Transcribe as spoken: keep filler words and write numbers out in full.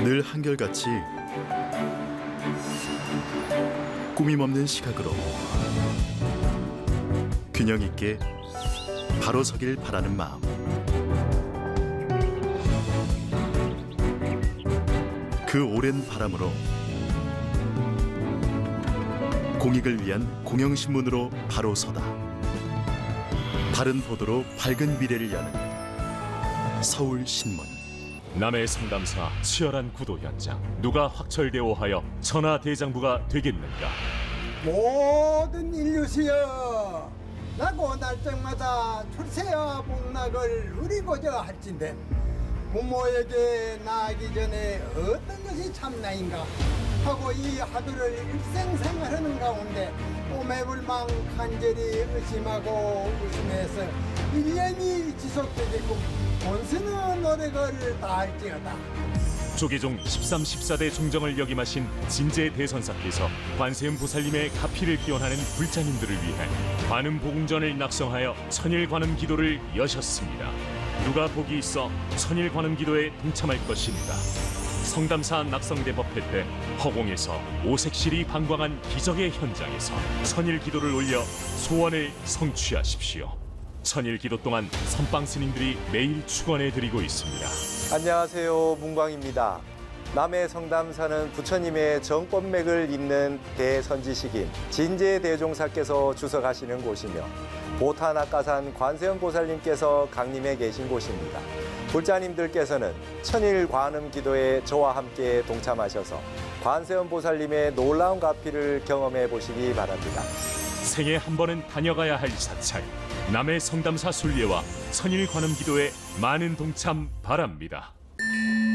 늘 한결같이 꾸밈없는 시각으로 균형 있게 바로 서길 바라는 마음. 그 오랜 바람으로 공익을 위한 공영신문으로 바로 서다. 바른 보도로 밝은 미래를 여는 서울신문. 남해 성담사 치열한 구도 현장. 누가 확철대오하여 천하대장부가 되겠는가? 모든 인류시여, 나고 날짜마다 출세와 복락을 누리고자 할진대 부모에게 나아가기 전에 어떤 것이 참나인가 하고 이 하루를 일생생활하는 가운데 오매불망 간절히 의심하고 웃으면서 일 년이 지속되게끔 본스는 노력을 다할지어다. 조계종 십삼, 십사 대 종정을 역임하신 진제 대선사께서 관세음 보살님의 가피를 기원하는 불자님들을 위해 관음복음전을 낙성하여 천일관음 기도를 여셨습니다. 누가 복이 있어 천일관음 기도에 동참할 것인가? 성담사 낙성대법회 때 허공에서 오색실이 방광한 기적의 현장에서 천일 기도를 올려 소원을 성취하십시오. 천일 기도 동안 선방 스님들이 매일 축원해 드리고 있습니다. 안녕하세요, 문광입니다. 남해 성담사는 부처님의 정법맥을 잇는 대선지식인 진제대종사께서 주석하시는 곳이며 보타낙가산 관세음보살님께서 강림해 계신 곳입니다. 불자님들께서는 천일 관음 기도에 저와 함께 동참하셔서 관세음보살님의 놀라운 가피를 경험해 보시기 바랍니다. 생애 한 번은 다녀가야 할 사찰, 남해 성담사 순례와 천일 관음 기도에 많은 동참 바랍니다.